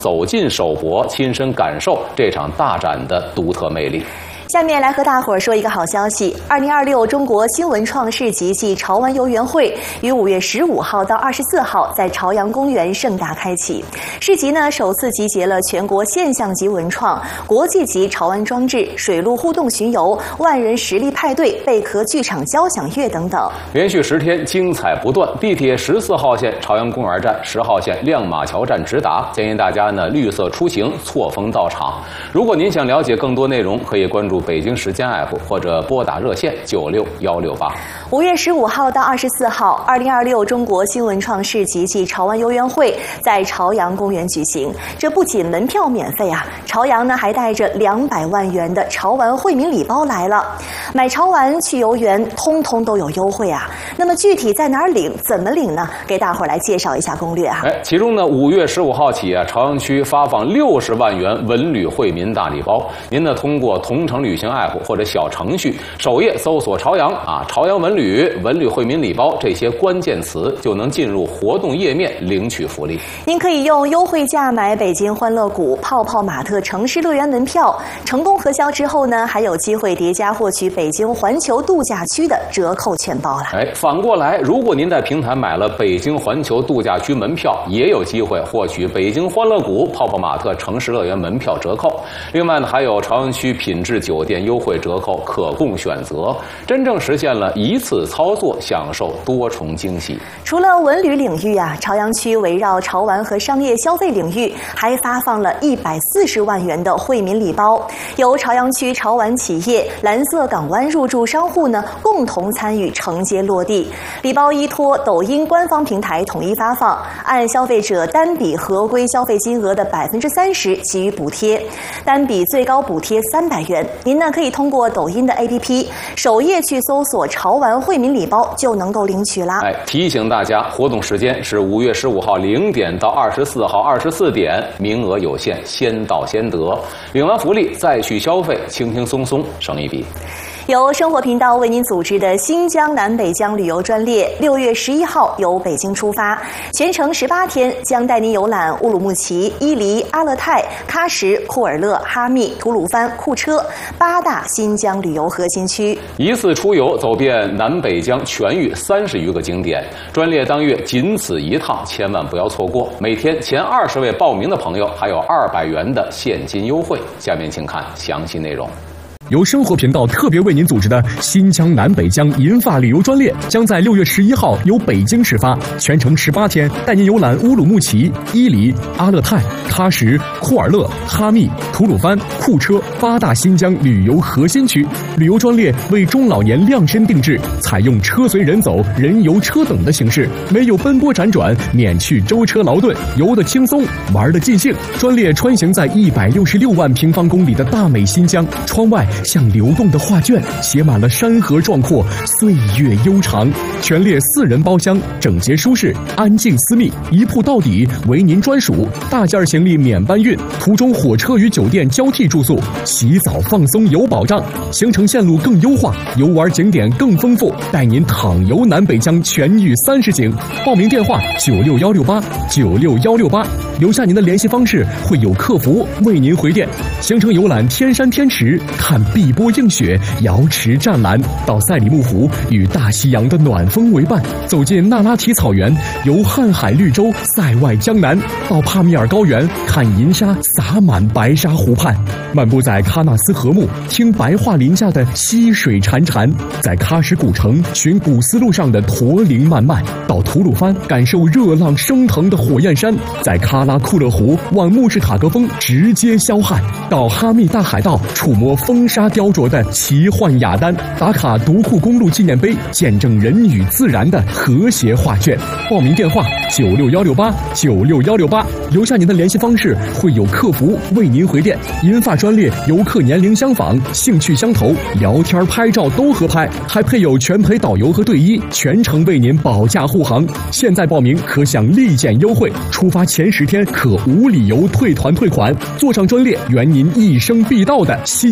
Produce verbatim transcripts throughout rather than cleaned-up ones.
走进首博，亲身感受这场大展的独特魅力。 下面来和大伙儿说一个好消息：二零二六中国新文创市集暨潮玩游园会于五月十五号到二十四号在朝阳公园盛大开启。市集呢，首次集结了全国现象级文创、国际级潮玩装置、水陆互动巡游、万人实力派对、贝壳剧场交响乐等等。 连续十天精彩不断，地铁十四号线朝阳公园站、十号线亮马桥站直达，建议大家呢绿色出行，错峰到场。如果您想了解更多内容，可以关注北京时间 A P P 或者拨打热线九六幺六八。 五月十五号到二十四号，二零二六中国新文创市集暨潮玩游园会在朝阳公园举行。这不仅门票免费啊，朝阳呢还带着两百万元的潮玩惠民礼包来了。买潮玩去游园，通通都有优惠啊。那么具体在哪儿领，怎么领呢？给大伙儿来介绍一下攻略啊。 哎，其中呢，五月十五号起啊，朝阳区发放六十万元文旅惠民大礼包。您呢通过同程旅行 A P P 或者小程序首页搜索朝阳啊，朝阳文旅、文旅惠民礼包这些关键词，就能进入活动页面领取福利。 您可以用优惠价买北京欢乐谷、泡泡玛特城市乐园门票，成功核销之后呢，还有机会叠加获取北京环球度假区的折扣券包了。 哎，反过来，如果您在平台买了北京环球度假区门票，也有机会获取北京欢乐谷、泡泡玛特城市乐园门票折扣。另外呢，还有朝阳区品质酒店优惠折扣可供选择，真正实现了一次操作享受多重惊喜。 除了文旅领域啊，朝阳区围绕潮玩和商业消费领域，还发放了一百四十万元的惠民礼包，由朝阳区潮玩企业、蓝色港湾入驻商户呢共同参与承接落地。礼包依托抖音官方平台统一发放，按消费者单笔合规消费金额的百分之三十给予补贴，单笔最高补贴三百元。您呢可以通过抖音的 A P P 首页去搜索潮玩惠民礼包，就能够领取啦。 哎，提醒大家，活动时间是五月十五号零点到二十四号二十四点，名额有限，先到先得。领完福利再去消费，轻轻松松省一笔。 由生活频道为您组织的新疆南北疆旅游专列，六月十一号由北京出发，全程十八天，将带您游览乌鲁木齐、伊犁、阿勒泰、喀什、库尔勒、哈密、吐鲁番、库车八大新疆旅游核心区， 一次出游走遍南北疆全域三十余个景点。专列当月仅此一趟，千万不要错过。每天前二十位报名的朋友还有二百元的现金优惠。下面请看详细内容。 由生活频道特别为您组织的新疆南北疆银发旅游专列，将在六月十一号由北京始发，全程十八天，带您游览乌鲁木齐、伊犁、阿勒泰、喀什、库尔勒、哈密、吐鲁番、库车八大新疆旅游核心区。旅游专列为中老年量身定制，采用车随人走、人游车等的形式，没有奔波辗转，免去舟车劳顿，游得轻松，玩得尽兴。专列穿行在一百六十六万平方公里的大美新疆，窗外像流动的画卷，写满了山河壮阔，岁月悠长。全列四人包厢，整洁舒适，安静私密，一铺到底，为您专属。大件行李免搬运，途中火车与酒店交替住宿，洗澡放松有保障。行程线路更优化，游玩景点更丰富，带您躺游南北疆全域三十景。报名电话九六幺六八九六幺六八，留下您的联系方式，会有客服为您回电。行程游览天山天池，看碧波映雪，瑶池湛蓝，到赛里木湖与大西洋的暖风为伴，走进那拉提草原，游瀚海绿洲，塞外江南，到帕米尔高原，看银沙洒满白沙湖畔，漫步在喀纳斯河木，听白桦林下的溪水潺潺，在喀什古城寻古丝路上的驼铃漫漫，到吐鲁番感受热浪升腾的火焰山，在喀拉库勒湖望穆士塔格峰直接霄汉，到哈密大海道触摸风沙雕琢的奇幻雅丹，打卡独库公路纪念碑，见证人与自然的和谐画卷。报名电话九六幺六八九六幺六八，留下您的联系方式，会有客服为您回电。银发专列游客年龄相仿，兴趣相投，聊天拍照都合拍，还配有全陪导游和队医，全程为您保驾护航。现在报名可享立减优惠，出发前十天可无理由退团退款，坐上专列圆您一生必到的新疆之旅。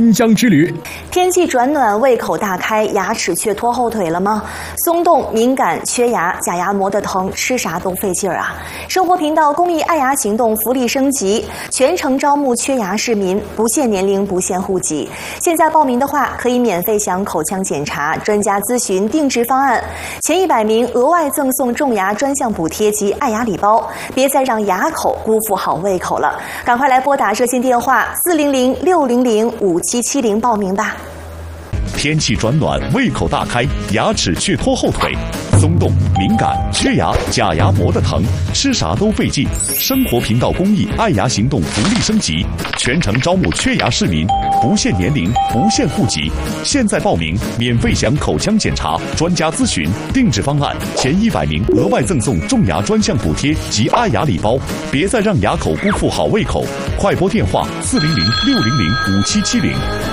之旅。 天气转暖，胃口大开，牙齿却拖后腿了吗？松动、敏感、缺牙，假牙磨得疼，吃啥都费劲儿啊！生活频道公益爱牙行动福利升级，全程招募缺牙市民，不限年龄，不限户籍。现在报名的话，可以免费享口腔检查、专家咨询、定制方案，前一百名额外赠送种牙专项补贴及爱牙礼包。别再让牙口辜负好胃口了，赶快来拨打热线电话四零零六零零五七七零报名吧。 天气转暖，胃口大开，牙齿却拖后腿，松动、敏感、缺牙，假牙磨得疼，吃啥都费劲。生活频道公益爱牙行动福利升级，全程招募缺牙市民，不限年龄，不限户籍。现在报名，免费享口腔检查、专家咨询、定制方案，前一百名额外赠送种牙专项补贴及爱牙礼包。别再让牙口辜负好胃口，快拨电话四零零六零零五七七零。